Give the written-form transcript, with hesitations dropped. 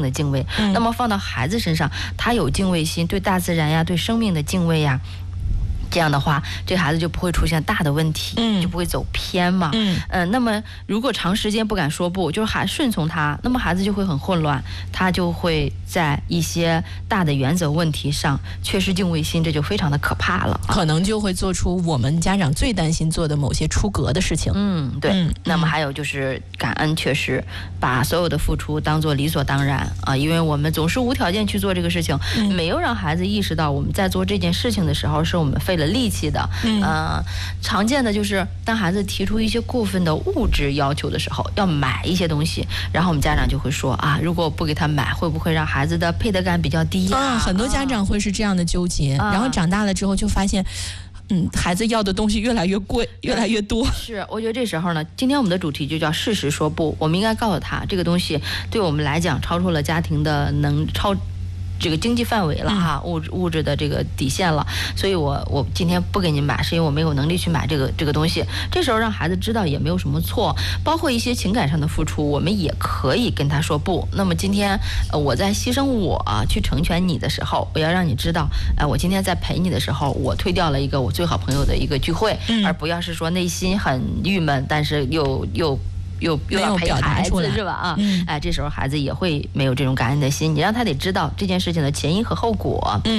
的敬畏。那么放到孩子身上，他有敬畏心，对大自然呀，对生命的敬畏呀。这样的话，这孩子就不会出现大的问题，就不会走偏嘛。那么如果长时间不敢说不，就是还顺从他，那么孩子就会很混乱，他就会在一些大的原则问题上缺失敬畏心，这就非常的可怕了， 可能就会做出我们家长最担心做的某些出格的事情。 对。那么还有就是感恩，确实把所有的付出当做理所当然啊，因为我们总是无条件去做这个事情，没有让孩子意识到我们在做这件事情的时候是我们费了力气的。常见的就是当孩子提出一些过分的物质要求的时候，要买一些东西，然后我们家长就会说啊，如果不给他买，会不会让孩子的配得感比较低呀？ 很多家长会是这样的纠结，然后长大了之后就发现孩子要的东西越来越贵，越来越多。 是，我觉得这时候呢，今天我们的主题就叫适时说不。我们应该告诉他，这个东西对我们来讲超出了家庭的这个经济范围了哈，物质的这个底线了，所以我今天不给您买，是因为我没有能力去买这个东西。这时候让孩子知道也没有什么错，包括一些情感上的付出，我们也可以跟他说不。那么今天我在牺牲我去成全你的时候，我要让你知道，我今天在陪你的时候，我推掉了一个我最好朋友的一个聚会，而不要是说内心很郁闷，但是又要陪孩子是吧？这时候孩子也会没有这种感恩的心。你让他得知道这件事情的前因和后果。